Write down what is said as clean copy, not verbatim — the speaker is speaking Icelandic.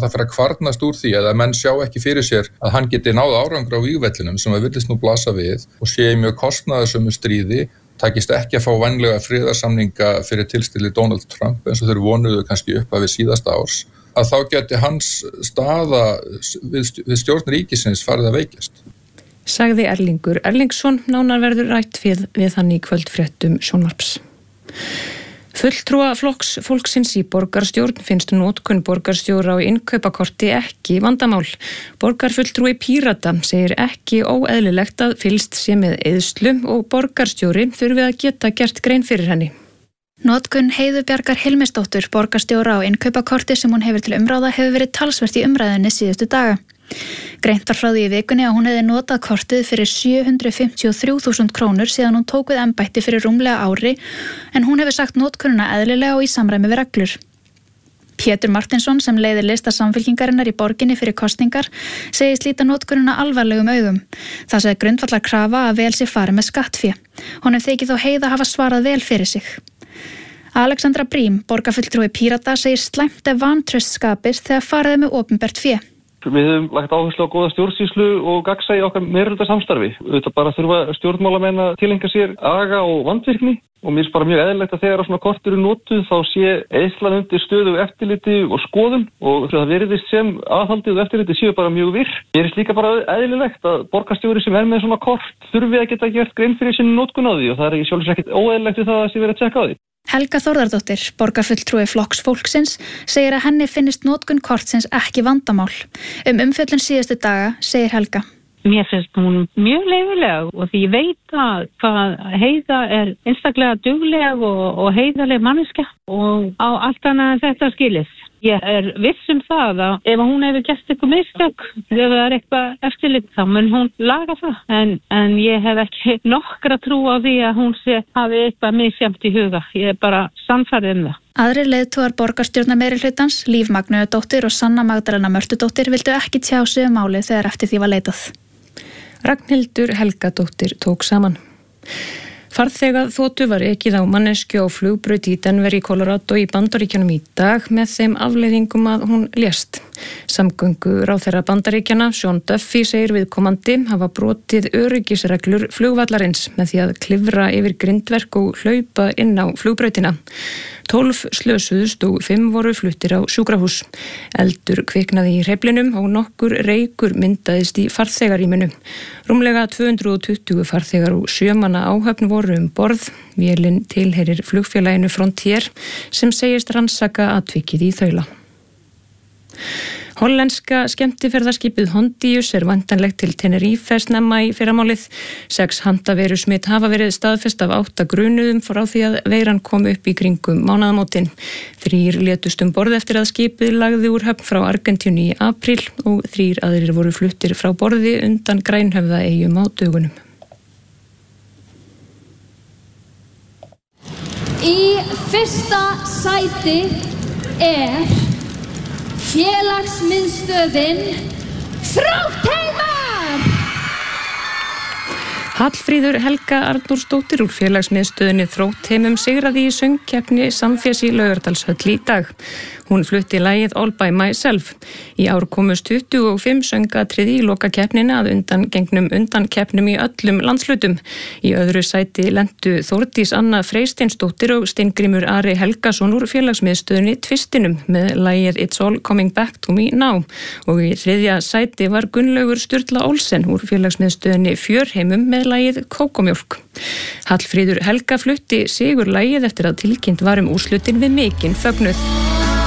það fer að kvarnast úr því að menn sjá ekki fyrir sér að hann geti náð árangur á vígvellinum sem að virðist nú blasa við og sé í mjög kostnaðarsömu stríði, takist ekki að fá vænlega friðarsamninga fyrir tilstilli Donald Trump eins og þeir vonuðu kannski upp að við síðasta árs, að þá geti hans staða við stjórn ríkisins farið að veikjast. Sagði Erlingur Erlingsson, nánar verður rætt við hann í kvöldfréttum Sjónvarps. Fulltrúa flokks fólksins í borgarstjórn finnst notkun borgarstjóra á innkaupakorti ekki vandamál. Borgarfulltrúi Pírata segir ekki óeðlilegt að fylgst sé með eyðslu og borgarstjóri þurfi að geta gert grein fyrir henni. Notkun Heiðu Bjargar Hilmisdóttur, borgarstjóra á innkaupakorti sem hún hefur til umráða, hefur verið talsvert í umræðunni síðustu daga. Greint var frá því í vikunni að hún hefði notað kortið fyrir 753.000 krónur síðan hún tók við embætti fyrir rúmlega ári, en hún hefur sagt notkununa eðlilega og í samræmi við reglur. Pétur Martinsson, sem leiðir lista Samfylkingarinnar í borginni fyrir kosningar, segist líta notkununa alvarlegum augum. Það segir grundvallar krafa að vel sé farið með skattfé. Honum þykir þó Heiða hafa svarað vel fyrir sig. Alexandra Brím, borgarfulltrúi Pírata, segir slæmt ef vantraust skapist þegar farið með opinbert fé. Við höfum lagt áherslu á góða stjórnsýslu og gagnsæi í okkar meirihluta-samstarfi. Þetta bara þurfa stjórnmálamenn að tileinka sér aga og vandvirkni og mér finnst bara mjög eðlilegt að þegar svona kort eru notuð þá sé eyðslan undir stöðu eftirliti og skoðun og það virðist sem aðhaldið og eftirliti séu bara mjög virk. Mér finnst líka bara eðlilegt að borgarstjóri sem með svona kort þurfi að geta gert grein fyrir sinni notkun á því og það er í sjálfsagt ekkert óeðlilegt við það að sé verið að tjekka á því. Helga Þórðardóttir, borgarfulltrúi flokks fólksins, segir að henni finnist notkun kortsins ekki vandamál. Umfjöllun síðustu daga segir Helga. Mér finnst hún mjög leiðileg og því ég veit að hvað Heiða er einstaklega dugleg og heiðarleg manneskja og á allt annað en þetta skilið. Ég er viss það að ef hún hefur gert eitthvað mistök, ef það er eitthvað eftirlit, þá mun hún laga það. En ég hef ekki nokkra trú á því að hún hafi eitthvað misjafnt í huga. Ég er bara sannfærð það. Aðrir leiðtogar borgarstjórnar meirihlutans, Líf Magnúadóttir og Sanna Magdalena Mörtudóttir, vildu ekki tjá sig málið þegar eftir því var leitað. Ragnhildur Helgadóttir tók saman. Farþega þotu var ekið á manneskju á flugbraut í Denver í Colorado í Bandaríkjunum í dag með þeim afleiðingum að hún lést. Samgönguráðherra Bandaríkjanna, Sean Duffy, segir viðkomandi hafa brotið öryggisreglur flugvallarins með því að klifra yfir grindverk og hlaupa inn á flugbrautina. 12 slösuðust og 5 voru fluttir á sjúkrahús. Eldur kviknaði í hreyflinum og nokkur reykur myndaðist í farþegarýminu. Rúmlega 220 farþegar og 7 manna áhöfn voru borð. Vélin tilheyrir flugfélaginu Frontier sem segist rannsaka atvikið í þaula. Hollenska skemmtiferðarskipið Hondius er væntanlegt til Tenerife snemma í fyrramálið. 6 handaveirusmit hafa verið staðfest af 8 grunuðum frá því að veiran kom upp í kringum mánaðamótin. 3 létust borð eftir að skipið lagði úr höfn frá Argentínu í apríl og 3 aðrir voru fluttir frá borði undan Grænhöfðaeyjum á dögunum. Í fyrsta sæti er félagsmiðstöðin Þróttheimar. Hallfríður Helga Arnórsdóttir úr félagsmiðstöðinni Þróttheimum sigraði í söngkeppni Samfés í Laugardalshöll í dag. Hún flutti lagið All by Myself. Í ár komust 25 söngatriði í lokakeppnina að undangengnum undankeppnum í öllum landslutum. Í öðru sæti lentu Þórdís Anna Freysteinsdóttir og Steingrímur Ari Helgason úr félagsmiðstöðinni Tvistinum með lagið It's All Coming Back to Me Now. Og í þriðja sæti var Gunnlaugur Sturla Olsen úr félagsmiðstöðinni Fjörheimum með lagið Kókomjólk. Hallfríður Helga flutti sigurlagið eftir að tilkynnt var úrslitin við mikinn fögnuð.